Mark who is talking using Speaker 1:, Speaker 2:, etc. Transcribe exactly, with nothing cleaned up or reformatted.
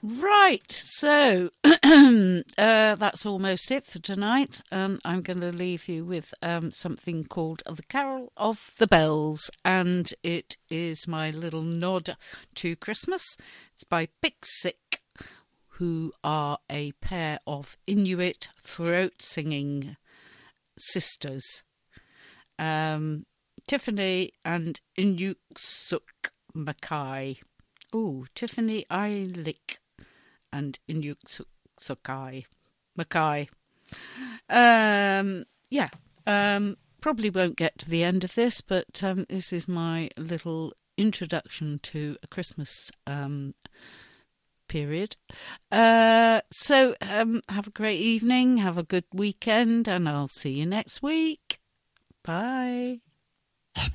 Speaker 1: Right, so uh, that's almost it for tonight. Um, I'm going to leave you with um, something called The Carol of the Bells, and it is my little nod to Christmas. It's by Pixic, who are a pair of Inuit throat singing sisters. Um, Tiffany and Inuksuk Mackay. Oh, Tiffany Eilick and Inuksuk Mackay. Um, yeah, um, probably won't get to the end of this, but um, this is my little introduction to a Christmas um, period. Uh, so um, have a great evening, have a good weekend, and I'll see you next week. Bye.